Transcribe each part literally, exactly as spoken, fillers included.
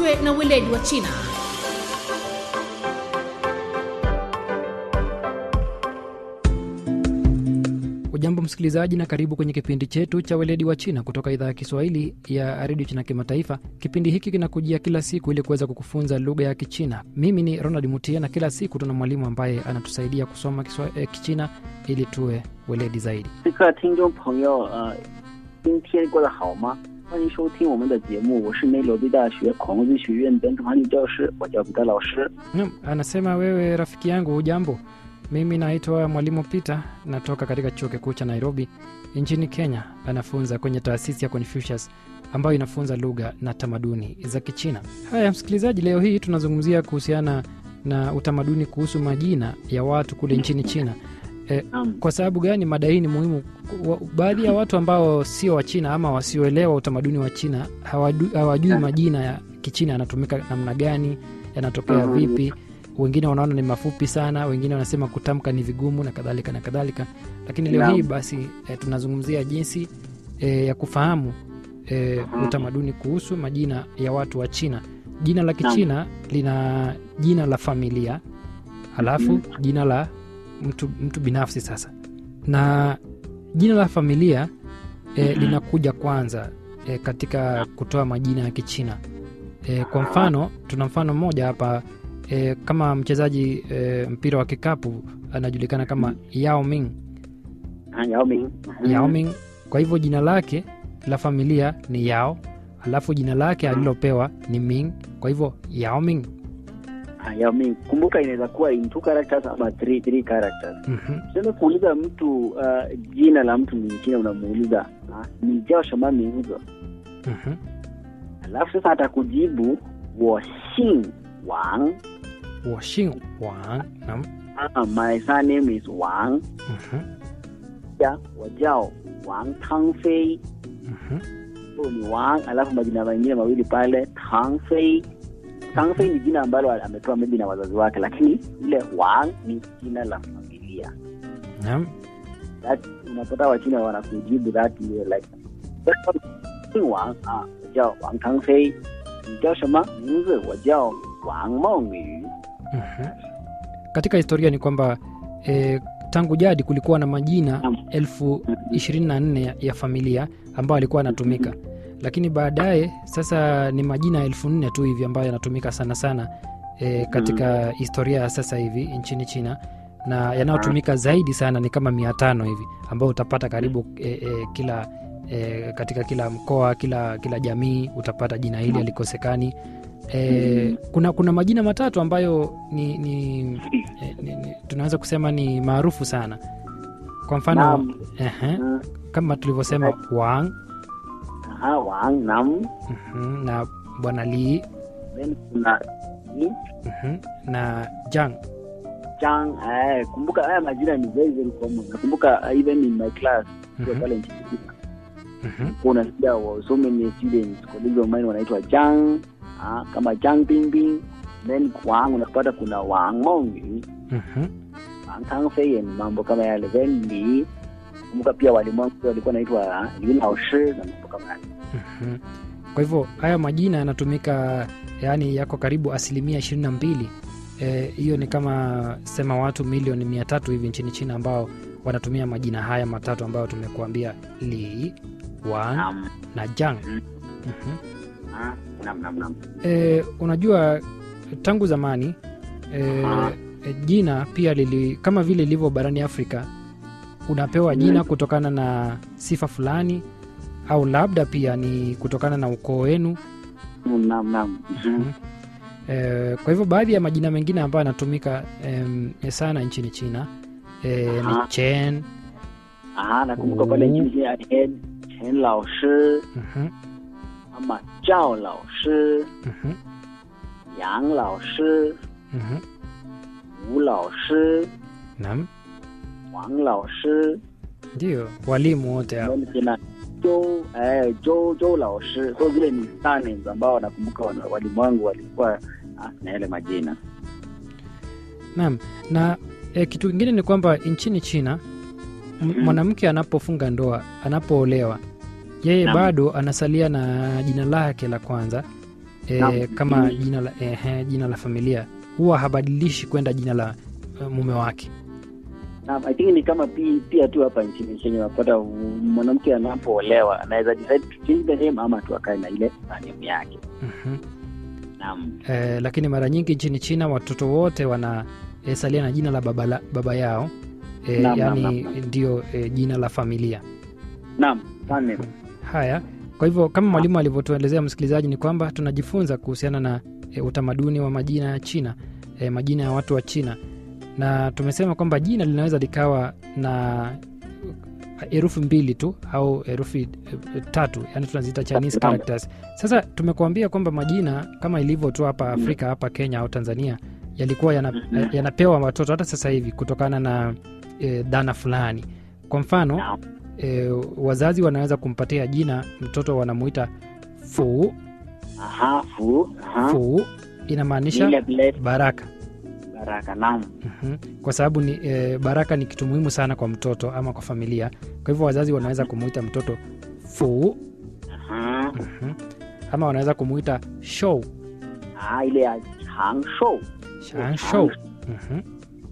tuwe na weledi wa China. Ujambo msikilizaji na karibu kwenye kipindi chetu cha weledi wa China kutoka idhaa ya Kiswahili ya Radio China Kimataifa. Kipindi hiki kinakujia kila siku ili kuweza kukufunza lugha ya Kichina. Mimi ni Ronald Mutia na kila siku tuna mwalimu ambaye anatusaidia kusoma Kiswahili, eh, Kichina ili tuwe weledi zaidi. 这个听众朋友呃今天过得好吗？欢迎收听我们的节目，我是内罗毕大学孔子学院本土汉语教师，我叫彼得老师。 Naam, anasema wewe rafiki yangu hujambo. Mimi naitwa Mwalimu Peter, natoka katika chuo kikuu cha Nairobi nchini Kenya. Anafunza kwenye taasisi ya Confucius ambayo inafunza lugha na tamaduni za Kichina. Haya msikilizaji, leo hii tunazungumzia kuhusiana na utamaduni kuhusu majina ya watu kule nchini China. E, kwa sababu gani mada hii ni muhimu? Baadhi ya watu ambao sio wa China ama wasioelewa utamaduni wa China hawadu, hawajui majina ya Kichina yanatumika namna gani, yanatokea vipi. Wengine wanaona ni mafupi sana, wengine wanasema kutamka ni vigumu na kadhalika na kadhalika. Lakini leo hii basi e, tunazungumzia jinsi e, ya kufahamu e, utamaduni kuhusu majina ya watu wa China. Jina la Kichina lina jina la familia, halafu jina la mtu, mtu binafsi sasa. Na jina la familia e, linakuja kwanza e, katika kutoa majina ya Kichina. E, kwa mfano, tuna mfano mmoja hapa. E, kama mchezaji e, mpira wa kikapu anajulikana kama Yao Ming. Yao Ming. Yao Ming. Kwa hivyo jina lake la familia ni Yao, alafu jina lake alilopewa ni Ming. Kwa hivyo Yao Ming. Yao Ming. Kumbuka inaweza kuwa in two characters ama three, three characters. Mhm. Sasa kuuliza mtu uh, jina la mtu mwingine unamuuliza, ah, ni Jiao shama mingzi? Mhm. Alafu sasa atakujibu wo xing Wang. Wo xing Wang. Naam. Ah, my surname is Wang. Mhm. Ya, wo jiao Wang Tangfei. Mhm. So ni Wang, alafu majina mengine mawili pale Tangfei. Tangfei ni jina ambalo ametoa maybe na wazazi wake, lakini ile Wang ni jina la familia. Naam. That unapata Wachina wanakujibu that you like Wang, ah, jiao Wang Tangfei. Ni jiao shama mingzi? Wo jiao Wang Mengyu. Mhm. Katika historia ni kwamba e, tangu jadi kulikuwa na majina elfu ishirini na nne ya, ya familia ambayo alikuwa anatumika. Lakini baadaye sasa ni majina elfu nne tu hivi ambayo yanatumika sana sana e, katika historia ya sasa hivi nchini China, na yanayotumika zaidi sana ni kama mia tano hivi ambayo utapata karibu e, e, kila e, katika kila mkoa, kila kila jamii utapata jina hili alikosekani. E, kuna kuna majina matatu ambayo ni, ni, e, ni, ni tunaweza kusema ni maarufu sana. Kwa mfano ehe, kama tulivyosema Wang. Aha, Wang Nam. Mhm, na Bwana Li. Then kuna Li. Mhm, na Zhang. Zhang. Eh, kumbuka haya majina ni very very common. Nakumbuka uh, even in my class kwa pale nchini China. Mhm. Kuna pia so many students colleagues of mine wanaitwa Zhang. Ah, kama Zhang Bingbing. Then Wang unapata kuna Wang Mengyu. Mhm. Wang Tangfei ni mambo kama yale. Then Li. Kumbuka pia walimu wangu walikuwa wanaitwa Li Lao Shi na mambo kama yale. Mhm. Kwa hivyo haya majina yanatumika, yani yako karibu asilimia ishirini na mbili. Hiyo e, ni kama sema watu milioni mia tatu hivi nchini China ambao wanatumia majina haya matatu ambayo tumekuambia, Li, Wang Nam. na Zhang. Mm. Mhm. Ah, nam nam nam. E, unajua tangu zamani e, e, jina pia lili, kama vile ilivyo barani Afrika, unapewa jina kutokana na sifa fulani au labda pia ni kutokana na ukoo wenu. Nam nam. Mhm. E, kwa hivyo baadhi ya majina mengine ambayo yanatumika e, sana nchini China e, ni Chen. Ah, nakumbuka pale nchini China Chen, Chen Lao Shi. Mhm. Ama Zhao Lao Shi. Mhm. Yang Lao Shi. Mhm. Wu Lao Shi. Naam. Wang Lao Shi. Ndio walimu wote hao. Tena Zhou eh Zhou Zhou Lao Shi. So zile ni surnames ambao nakumbuka walimu wangu walikuwa ah, na yale majina. Naam. Na e, kitu kingine ni kwamba nchini China mwanamke anapofunga ndoa, anapoolewa, yeye Naam. bado anasalia na jina lake la kwanza e, Naam. kama jina la, eh, jina la familia huwa habadilishi kwenda jina la uh, mume wake. Na I think ni kama pia, pia tu hapa nchini Kenya unapata mwanamke anapoolewa anaweza decide to change the name ama tu akae na ile name yake. Mhm. Naam. E, lakini mara nyingi nchini China watoto wote wana e, salia na jina la baba, la, baba yao e, Naam, yani naam, naam. ndio e, jina la familia. Naam, sana. Haya, kwa hivyo kama mwalimu alivyotuelezea msikilizaji ni kwamba tunajifunza kuhusiana na e, utamaduni wa majina ya China, e, majina ya watu wa China, na tumesema kwamba jina linaweza likawa na herufi mbili tu au herufi e, tatu, yani tunaziita Chinese characters. Sasa tumekuambia kwamba majina kama ilivyo tu hapa Afrika, hapa Kenya au Tanzania, yalikuwa yana, yanapewa watoto hata sasa hivi kutokana na e, dhana fulani. Kwa mfano e, wazazi wanaweza kumpatia jina mtoto, wanamuita Fu. Aha, Fu. Aha. Fu inamaanisha Ile bless, baraka. baraka. Naam. Mhm. Kwa sababu ni e, baraka ni kitu muhimu sana kwa mtoto ama kwa familia. Kwa hivyo wazazi wanaweza kumuita mtoto Fu. Aha. Mhm. Ama wanaweza kumuita Shou. Ah, ile ya Changshou. Shang Shou. Mhm.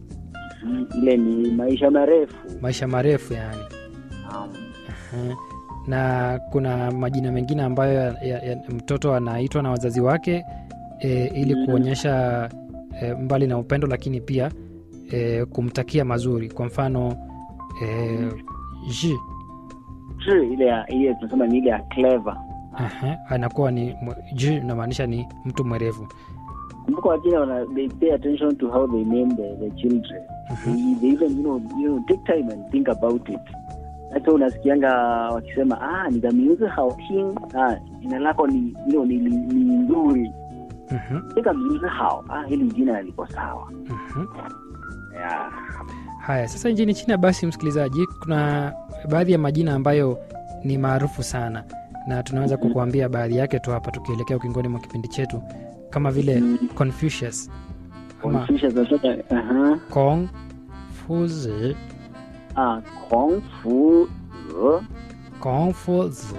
Mm, ile ni maisha marefu. Maisha marefu yani. Naam. Mhm. Na kuna majina mengine ambayo ya, ya, ya, mtoto anaitwa na wazazi wake e, ili Mm. kuonyesha e, mbali na upendo, lakini pia e, kumtakia mazuri. Kwa mfano e, Ji, Zhi, ile ya ile tunasema ni ile ya clever. aha, anakuwa ni mwe- Ji inamaanisha ni mtu mwerevu. Kumbuka wajina wana they pay attention to how they name the, the children. They, they even you know, you know take time and think about it. Hata unasikianga wakisema ah ni the music how king ah jina lako ni you know, ni ni ni nzuri. Mhm. Tika music how ah hili jina liko sawa. Mhm. Yeah. Haya, sasa nchini China basi, msikilizaji, kuna baadhi ya majina ambayo ni maarufu sana na tunaweza kukuambia baadhi yake tu hapa tukielekea ukingoni mwa kipindi chetu, kama vile Confucius ama Confucius nasema aha Kong Fuzi, ah Kong Fu Zi. Kong Fuzi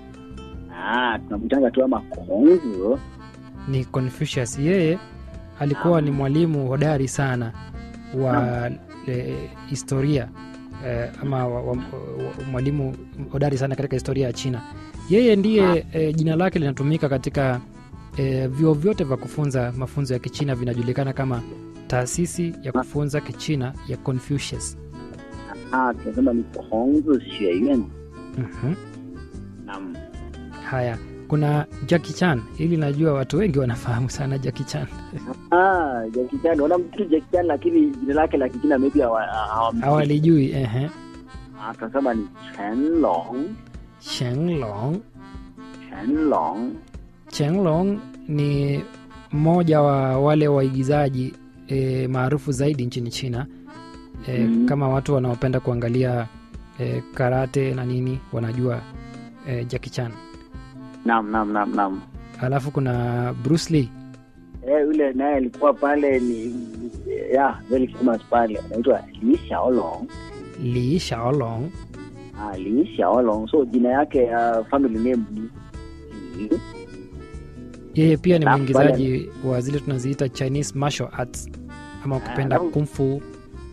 Ah tunamtanga tu ama Kong Zi. ni Confucius. Yeye alikuwa ni mwalimu hodari sana wa e, historia e, ama wa, wa, wa, mwalimu hodari sana katika historia ya China. Yeye ndiye e, jina lake linatumika katika e, vyuo vyote vya kufunza mafunzo ya Kichina, vinajulikana kama taasisi ya kufunza Kichina ya Confucius. Ah tunasema ni Kong Zi Xueyuan. Mhm. Naam. Haya, kuna Jackie Chan. Ili najua watu wengi wanafahamu sana Jackie Chan. Ah, Jackie Chan, wana mtu Jackie Chan lakini jina lake la Kichina maybe hawa hawa- Hawalijui. Ehe. Ah, tunasema ni Chen Long. Shen Long. Chen Long. Chen Long ni mmoja wa wale waigizaji e, maarufu zaidi nchini China. E, Mhm. kama watu wanaopenda kuangalia e, karate na nini wanajua e, Jackie Chan. Naam, naam, naam, naam. Alafu kuna Bruce Lee. Eh, yule naye alikuwa pale ni yeah, very famous pale. Anaitwa Li Xiaolong. Li Xiaolong. Ah, Li Xiaolong. So jina yake uh, family name ni Li. Yeye pia ni Alafu mwingizaji wa zile tunaziita Chinese martial arts ama ukipenda alafu- kung fu.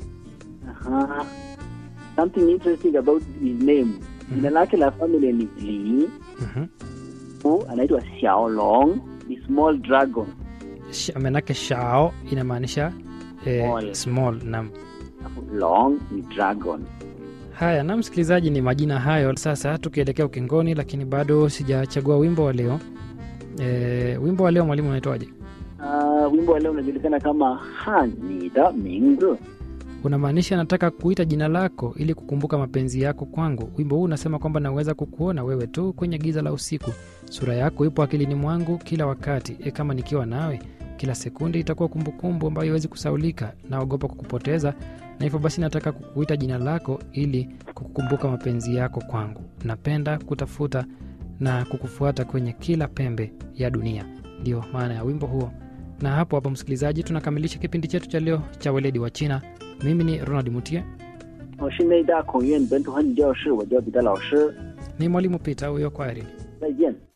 Aha. Something interesting about his name. Jina lake la family ni Li. Mhm. Fu anaitwa Xiaolong, the small dragon. Sh- Manake Shao inamaanisha e, Small. small. Naam. Alafu Long ni dragon. Haya, na msikilizaji, ni majina hayo sasa tukielekea ukingoni, lakini bado sijachagua wimbo wa leo. E, wimbo wa leo mwalimu unaitwaje? Uh, wimbo wa leo unajulikana kama Han Ni Da Mingzi. Unamaanisha nataka kuita jina lako ili kukumbuka mapenzi yako kwangu. Wimbo huu unasema kwamba naweza kukuona wewe tu kwenye giza la usiku, sura yako ipo akilini mwangu kila wakati. E, kama nikiwa nawe kila sekunde itakuwa kumbukumbu ambayo haiwezi kusaulika. Naogopa kukupoteza, na hivyo basi nataka kukuita jina lako ili kukumbuka mapenzi yako kwangu. Napenda kutafuta na kukufuata kwenye kila pembe ya dunia. Ndio maana ya wimbo huo. Na hapo hapo msikilizaji, tunakamilisha kipindi chetu cha leo cha weledi wa China. Mimi ni Ronald Mutie, 我是内大孔院本土汉语教师，我叫彼得老师， ni mwalimu Peter huyo. Kwaherini. 再见。